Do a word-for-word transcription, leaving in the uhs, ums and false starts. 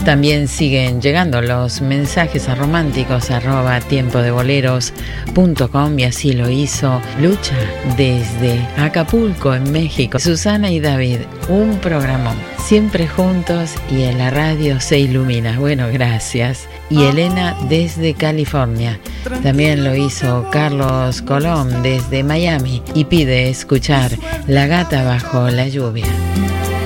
También siguen llegando los mensajes a románticos arroba tiempo de boleros punto com, y así lo hizo Lucha desde Acapulco, en México. Susana y David, un programa siempre juntos y en la radio se ilumina. Bueno, gracias. Y Elena desde California. También lo hizo Carlos Colón desde Miami y pide escuchar La gata bajo la lluvia.